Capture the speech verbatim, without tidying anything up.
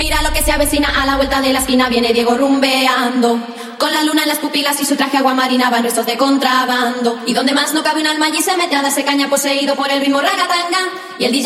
Mira lo que se avecina a la vuelta de la esquina, viene Diego rumbeando, con la luna en las pupilas y su traje aguamarina, van restos de contrabando. Y donde más no cabe un alma allí se mete a darse caña, poseído por el ritmo ragatanga. Y el D J